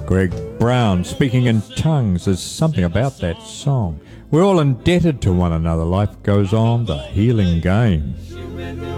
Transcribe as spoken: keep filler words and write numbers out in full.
Greg Brown, Speaking in Tongues. There's something about that song. We're all indebted to one another. Life goes on, the healing game.